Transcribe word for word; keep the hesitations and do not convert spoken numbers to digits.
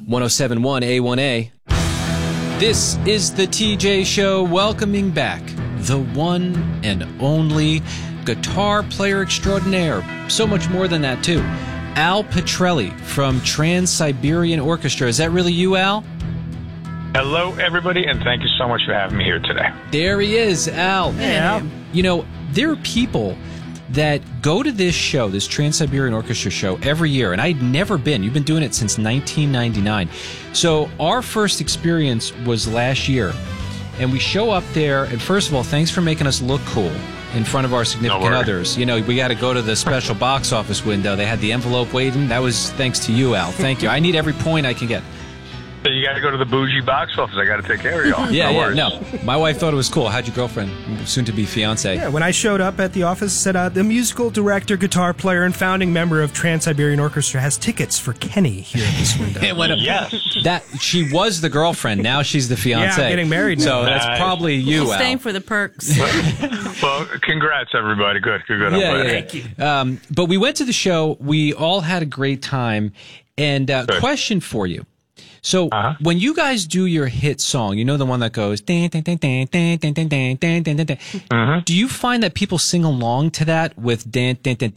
one oh seven point one A one A. This is the T J Show, welcoming back the one and only guitar player extraordinaire. So much more than that, too. Al Pitrelli from Trans-Siberian Orchestra. Is that really you, Al? Hello, everybody, and thank you so much for having me here today. There he is, Al. Hey, Al. You know, there are people that go to this show, this Trans-Siberian Orchestra show, every year, and I'd never been. You've been doing it since nineteen ninety-nine. So our first experience was last year, and we show up there, and first of all, thanks for making us look cool in front of our significant No others. You know, we got to go to the special box office window. They had the envelope waiting. That was thanks to you, Al. Thank you. I need every point I can get. So you got to go to the bougie box office. I got to take care of y'all. Yeah, no yeah, worries. no. My wife thought it was cool. How'd your girlfriend, soon-to-be fiance? Yeah, when I showed up at the office, it said uh, the musical director, guitar player, and founding member of Trans-Siberian Orchestra has tickets for Kenny here at this window. It went up- Yes. That she was the girlfriend. Now she's the fiance. Yeah, I'm getting married now. So Nice. that's probably you, She's Al. staying for the perks. Well, congrats, everybody. Good, good, good. I'm Yeah, glad. yeah, Thank you. yeah. Um, but we went to the show. We all had a great time. And uh, Good. question for you. So Uh-huh. when you guys do your hit song, you know the one that goes, dan, dan, dan, dan, dan, dan, dan, dan, dan, dan, dan, dan. Mhm. Do you find that people sing along to that with dan, dan, dan,